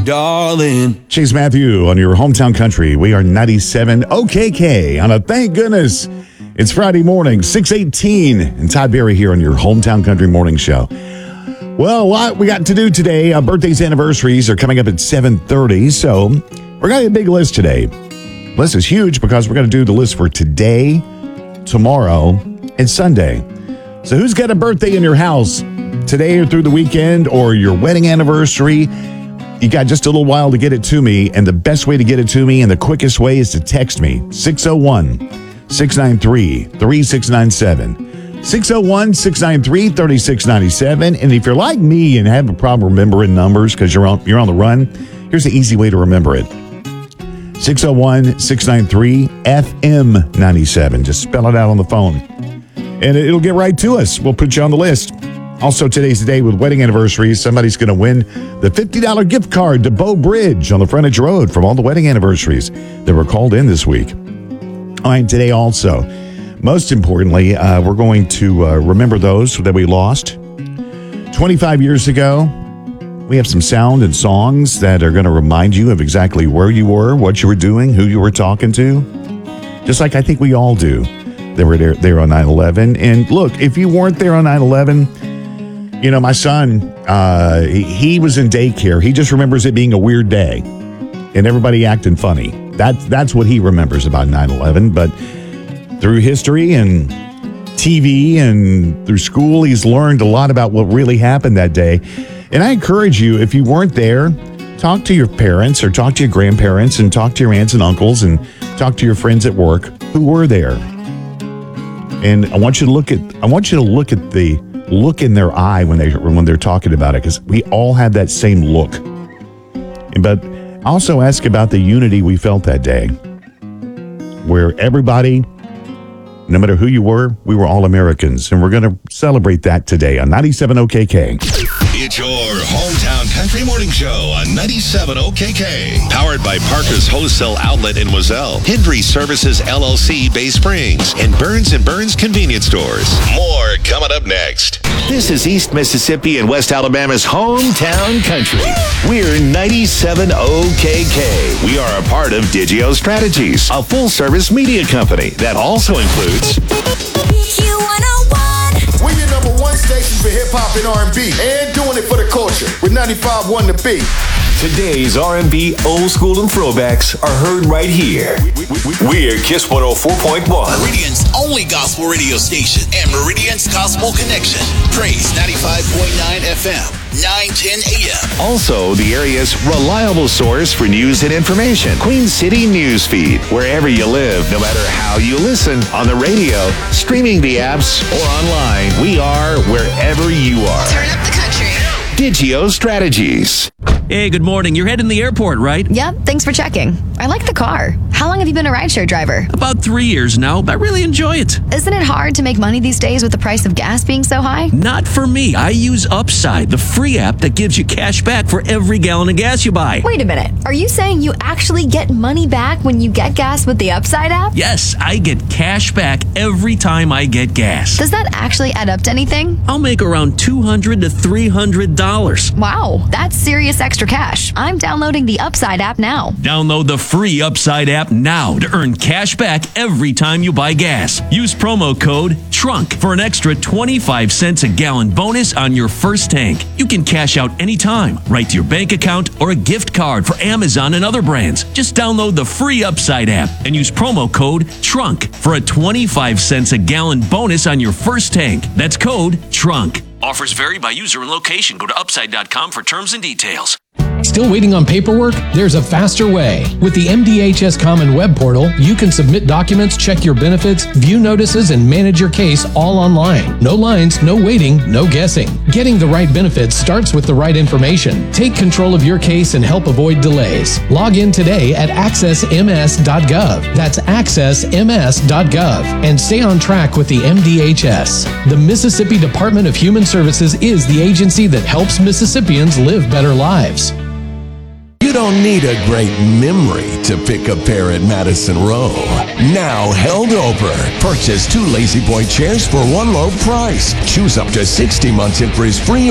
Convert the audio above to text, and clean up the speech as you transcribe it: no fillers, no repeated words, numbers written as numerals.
darling. Chase Matthew on your hometown country. We are 97 OKK on a thank goodness. It's Friday morning, 6:18, and Todd Berry here on your hometown country morning show. Well, what we got to do today, birthdays, anniversaries are coming up at 7:30, so we're going to have a big list today. List is huge because we're going to do the list for today, tomorrow, and Sunday. So who's got a birthday in your house today or through the weekend or your wedding anniversary? You got just a little while to get it to me, and the best way to get it to me and the quickest way is to text me, 601-693-3697. 601-693-3697. And if you're like me and have a problem remembering numbers because you're on the run, here's the easy way to remember it. 601-693-FM97. Just spell it out on the phone, and it'll get right to us. We'll put you on the list. Also, today's the day with wedding anniversaries. Somebody's going to win the $50 gift card to Bow Bridge on the Frontage Road from all the wedding anniversaries that were called in this week. All right, today also, most importantly, we're going to remember those that we lost. 25 years ago, we have some sound and songs that are going to remind you of exactly where you were, what you were doing, who you were talking to, just like I think we all do. They were there on 9/11. And look, if you weren't there on 9/11, you know, my son, he was in daycare. He just remembers it being a weird day and everybody acting funny. That's what he remembers about 9/11. But through history and TV and through school, he's learned a lot about what really happened that day. And I encourage you, if you weren't there, talk to your parents or talk to your grandparents and talk to your aunts and uncles and talk to your friends at work who were there. And I want you to look at the look in their eye when they're talking about it, because we all had that same look. But also ask about the unity we felt that day, where everybody, no matter who you were, we were all Americans, and we're going to celebrate that today on 97 OKK. It's your hometown country morning show on 97 OKK. Powered by Parker's Wholesale Outlet in Wazelle, Hendry Services LLC, Bay Springs, and Burns & Burns Convenience Stores. More coming up next. This is East Mississippi and West Alabama's hometown country. We're 97 OKK. We are a part of Digio Strategies, a full-service media company that also includes We're your number one station for hip-hop and R&B, and doing it for the culture with 95.1 The Beat. Today's R&B, old school, and throwbacks are heard right here. We're Kiss 104.1. Meridian's only gospel radio station and Meridian's Gospel Connection. Praise 95.9 FM, 910 AM. Also, the area's reliable source for news and information. Queen City Newsfeed. Wherever you live, no matter how you listen, on the radio, streaming the apps, or online, we are wherever you are. Turn up the country. Digio Strategies. Hey, good morning. You're heading to the airport, right? Yep, thanks for checking. I like the car. How long have you been a rideshare driver? About 3 years now, but I really enjoy it. Isn't it hard to make money these days with the price of gas being so high? Not for me. I use Upside, the free app that gives you cash back for every gallon of gas you buy. Wait a minute. Are you saying you actually get money back when you get gas with the Upside app? Yes, I get cash back every time I get gas. Does that actually add up to anything? I'll make around $200 to $300. Wow, that's serious extra cash. I'm downloading the Upside app now. Download the free Upside app now to earn cash back every time you buy gas. Use promo code TRUNK for an extra 25 cents a gallon bonus on your first tank. You can cash out anytime, right to your bank account or a gift card for Amazon and other brands. Just download the free Upside app and use promo code TRUNK for a 25 cents a gallon bonus on your first tank. That's code TRUNK. Offers vary by user and location. Go to upside.com for terms and details. Still waiting on paperwork? There's a faster way. With the MDHS Common Web Portal, you can submit documents, check your benefits, view notices, and manage your case all online. No lines, no waiting, no guessing. Getting the right benefits starts with the right information. Take control of your case and help avoid delays. Log in today at accessms.gov. That's accessms.gov. And stay on track with the MDHS. The Mississippi Department of Human Services is the agency that helps Mississippians live better lives. You don't need a great memory to pick a pair at Madison Row. Now held over. Purchase 2 La-Z-Boy chairs for one low price. Choose up to 60 months interest free